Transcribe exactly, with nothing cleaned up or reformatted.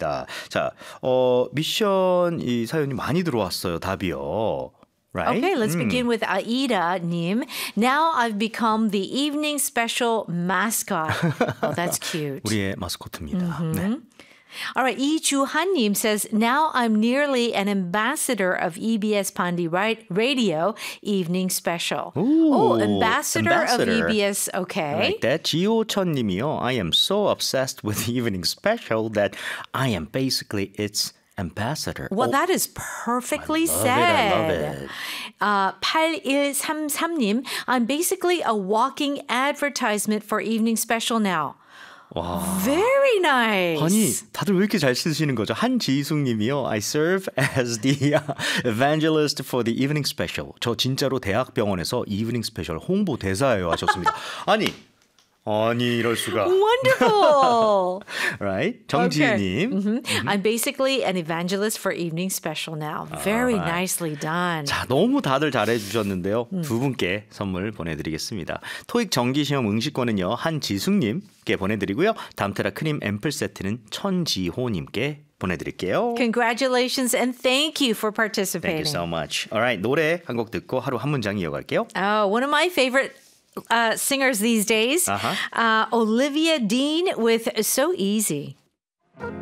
좋습니다. 자, 어, 미션 이 사연이 많이 들어왔어요. 답이요. Right? Okay, let's 음. begin with Aida Nim. Now I've become the evening special mascot. Oh, that's cute. 우리의 마스코트입니다. Mm-hmm. 네. All right, Lee Chu-han Nim says, now I'm nearly an ambassador of E B S Pandi Radio Evening Special. Ooh, oh, ambassador, ambassador of E B S, okay. Like that. 지오천 님이요. I am so obsessed with Evening Special that I am basically its ambassador. Well, oh, that is perfectly I love said. it, I love it. Uh, 팔일삼삼 님, I'm basically a walking advertisement for Evening Special now. 와. Very nice. 아니, 다들 왜 이렇게 잘 쓰시는 거죠? 한지숙 님이요. I serve as the evangelist for the evening special. 저 진짜로 대학병원에서 evening special 홍보 대사예요 하셨습니다. 아니, 아니 이럴 수가. Wonderful. Right? 정지혜 님. Okay. Mm-hmm. I'm basically an evangelist for Evening Special now. Very Alright. nicely done. 자, 너무 다들 잘해 주셨는데요. 음. 두 분께 선물 보내드리겠습니다. 토익 정기시험 응시권은요. 한지숙님께 보내드리고요. 담테라 크림 앰플 세트는 천지호님께 보내드릴게요. Congratulations and thank you for participating. Thank you so much. Alright, 노래 한 곡 듣고 하루 한 문장 이어갈게요. Oh, one of my favorite uh, singers these days, Uh-huh. uh, Olivia Dean with So Easy.